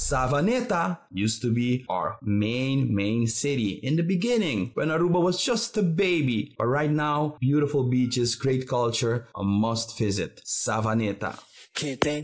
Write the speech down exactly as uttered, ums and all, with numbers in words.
Savaneta used to be our main, main city in the beginning when Aruba was just a baby. But right now, beautiful beaches, great culture, a must visit. Savaneta.